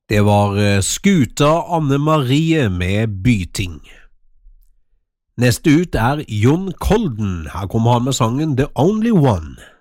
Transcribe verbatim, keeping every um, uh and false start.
Det var Skuta Anne Marie med Byting. Neste ut er Jon Kolden. Her kommer han med sangen The Only One.